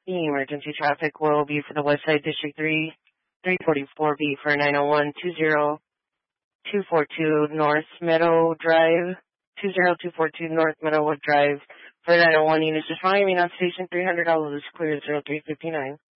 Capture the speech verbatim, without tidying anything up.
The emergency traffic will be for the West Side District three, three forty-four B for nine oh one two zero two four two North Meadow Drive, two zero two four two North Meadowwood Drive for nine oh one units. Just following me on station three hundred dollars clear zero three fifty-nine.